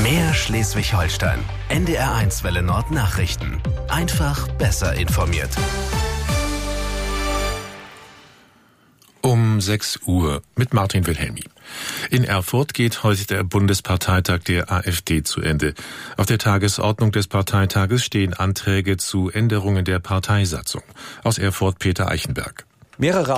Mehr Schleswig-Holstein. NDR1 Welle Nord Nachrichten. Einfach besser informiert. Um 6 Uhr mit Martin Wilhelmi. In Erfurt geht heute der Bundesparteitag der AfD zu Ende. Auf der Tagesordnung des Parteitages stehen Anträge zu Änderungen der Parteisatzung. Aus Erfurt Peter Eichenberg. Mehrere